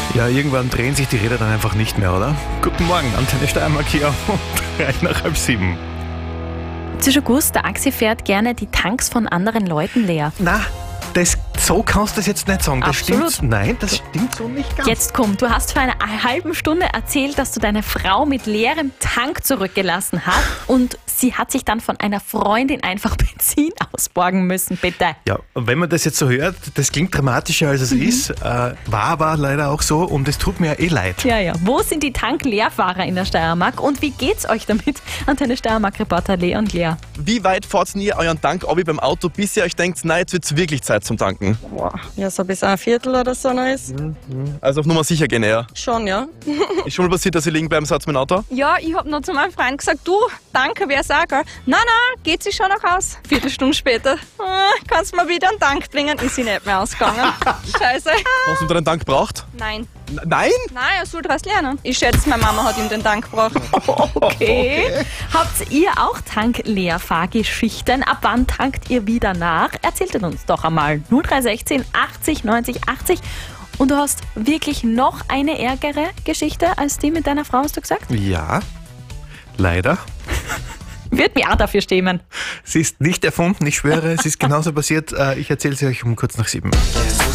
Ja, irgendwann drehen sich die Räder dann einfach nicht mehr, oder? Guten Morgen, Antenne Steiermark hier und 6:03. Habt ihr schon gewusst, der Axi fährt gerne die Tanks von anderen Leuten leer? Na, so kannst du das jetzt nicht sagen. Das Absolut. stimmt. Nein, das stimmt so nicht ganz. Jetzt komm, du hast vor einer halben Stunde erzählt, dass du deine Frau mit leerem Tank zurückgelassen hast und sie hat sich dann von einer Freundin einfach Benzin ausborgen müssen, bitte. Ja, und wenn man das jetzt so hört, das klingt dramatischer als es ist, war aber leider auch so und es tut mir leid. Ja. Wo sind die Tankleerfahrer in der Steiermark und wie geht's euch damit? Antenne Steiermark-Reporter Leon Leer. Wie weit fahrt ihr euren Tank ab beim Auto, bis ihr euch denkt, nein, jetzt wird's wirklich Zeit zum Tanken? Boah, ja, so bis ein Viertel oder so noch ist. Also auf Nummer sicher gehen eher. Schon, ja. Ist schon mal passiert, dass ihr liegen bleiben seid mit dem Auto? Ja, ich hab noch zu meinem Freund gesagt, du, danke, wer sagt, nein, geht sie schon nach Haus. Viertelstunde später, kannst du mir wieder einen Tank bringen? Ist sie nicht mehr ausgegangen. Scheiße. Hast du deinen Tank gebraucht? Nein. Nein? Nein, er soll daraus lernen. Ich schätze, meine Mama hat ihm den Tank gebracht. Okay. Habt ihr auch Tankleerfahrgeschichten? Ab wann tankt ihr wieder nach? Erzählt uns doch einmal. 0316 80 90 80. Und du hast wirklich noch eine ärgere Geschichte als die mit deiner Frau, hast du gesagt? Ja, leider. Wird mir auch dafür stimmen. Sie ist nicht erfunden, ich schwöre, es ist genauso passiert. Ich erzähle sie euch um kurz nach 7.